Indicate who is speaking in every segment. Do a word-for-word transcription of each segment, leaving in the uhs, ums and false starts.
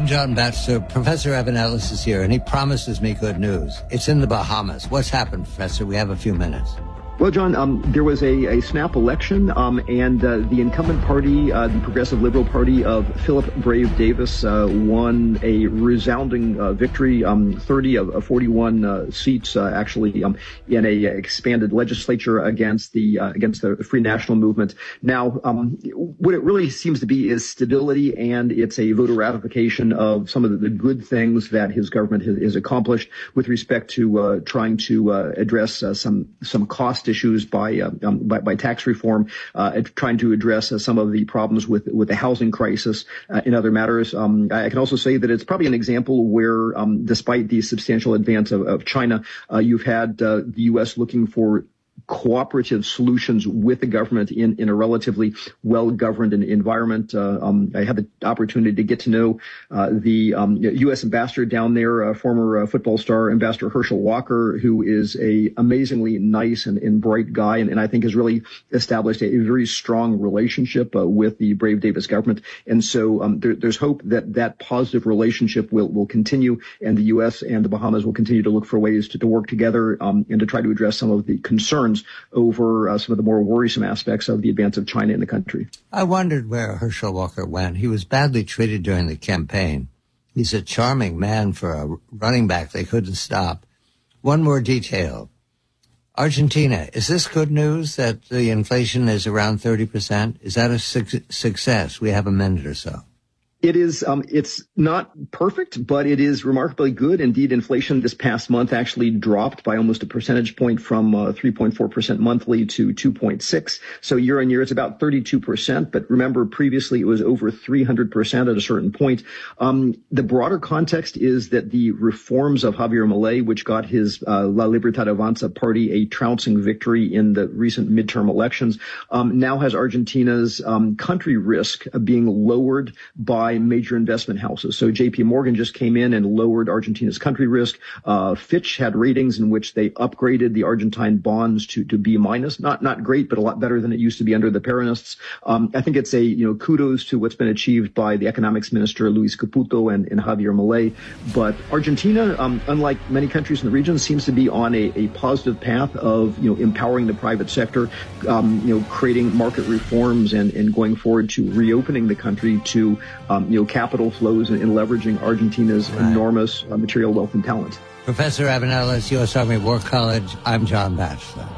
Speaker 1: I'm John Batchelor. Professor Evan Ellis is here, and he promises me good news. It's in the Bahamas. What's happened, Professor? We have a few minutes.
Speaker 2: Well, John, um, there was a, a snap election, um, and uh, the incumbent party, uh, the Progressive Liberal Party of Philip Brave Davis, uh, won a resounding uh, victory, um, thirty of, of forty-one uh, seats, uh, actually, um, in a expanded legislature against the uh, against the Free National Movement. Now, um, what it really seems to be is stability, and it's a voter ratification of some of the, the good things that his government has, has accomplished with respect to uh, trying to uh, address uh, some some cost issues by, uh, um, by by tax reform, uh, trying to address uh, some of the problems with with the housing crisis uh, in other matters. Um, I can also say that it's probably an example where, um, despite the substantial advance of, of China, uh, you've had uh, the U S looking for cooperative solutions with the government in, in a relatively well-governed environment. Uh, um, I had the opportunity to get to know uh, the um, U S ambassador down there, uh, former uh, football star Ambassador Herschel Walker, who is a amazingly nice and, and bright guy, and, and I think has really established a, a very strong relationship uh, with the Brave Davis government. And so um, there, there's hope that that positive relationship will, will continue, and the U S and the Bahamas will continue to look for ways to, to work together um, and to try to address some of the concerns over uh, some of the more worrisome aspects of the advance of China in the country.
Speaker 1: I wondered where Herschel Walker went. He was badly treated during the campaign. He's a charming man for a running back they couldn't stop. One more detail. Argentina, is this good news that the inflation is around thirty percent? Is that a su- success? We have a minute or so.
Speaker 2: It is, um, it's not perfect, but it is remarkably good. Indeed, inflation this past month actually dropped by almost a percentage point from uh, three point four percent monthly to two point six. So year on year, it's about thirty-two percent. But remember, previously it was over three hundred percent at a certain point. Um, the broader context is that the reforms of Javier Milei, which got his uh, La Libertad Avanza party a trouncing victory in the recent midterm elections, um, now has Argentina's um, country risk being lowered by major investment houses. So J P Morgan just came in and lowered Argentina's country risk. Uh, Fitch had ratings in which they upgraded the Argentine bonds to, to B minus. Not, not great, but a lot better than it used to be under the Peronists. Um, I think it's a, you know, kudos to what's been achieved by the economics minister, Luis Caputo, and, and Javier Milei. But Argentina, um, unlike many countries in the region, seems to be on a, a positive path of, you know, empowering the private sector, um, you know, creating market reforms and, and going forward to reopening the country to, um, you know, capital flows and, and leveraging Argentina's right. enormous uh, material wealth and talent.
Speaker 1: Professor Evan Ellis, U S Army War College. I'm John Batchelor.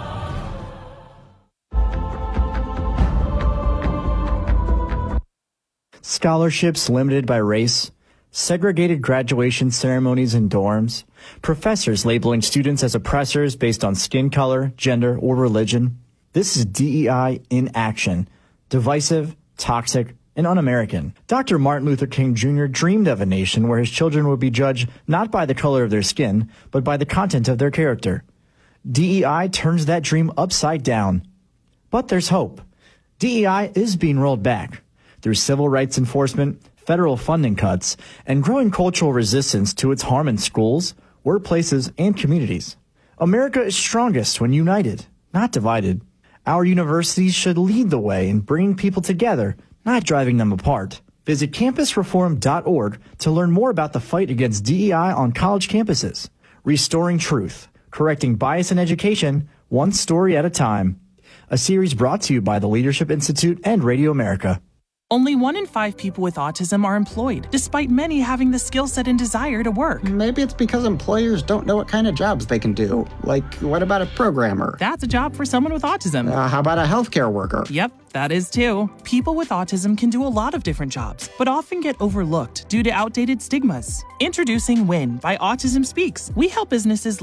Speaker 3: Scholarships limited by race, segregated graduation ceremonies in dorms, professors labeling students as oppressors based on skin color, gender, or religion. This is D E I in action. Divisive, toxic, and un-American. Doctor Martin Luther King Junior dreamed of a nation where his children would be judged not by the color of their skin, but by the content of their character. D E I turns that dream upside down. But there's hope. D E I is being rolled back through civil rights enforcement, federal funding cuts, and growing cultural resistance to its harm in schools, workplaces, and communities. America is strongest when united, not divided. Our universities should lead the way in bringing people together, not driving them apart. Visit campus reform dot org to learn more about the fight against D E I on college campuses. Restoring truth, correcting bias in education, one story at a time. A series brought to you by the Leadership Institute and Radio America.
Speaker 4: Only one in five people with autism are employed, despite many having the skill set and desire to work.
Speaker 5: Maybe it's because employers don't know what kind of jobs they can do. Like, what about a programmer?
Speaker 4: That's a job for someone with autism.
Speaker 5: Uh, how about a healthcare worker?
Speaker 4: Yep, that is too. People with autism can do a lot of different jobs, but often get overlooked due to outdated stigmas. Introducing WIN by Autism Speaks. We help businesses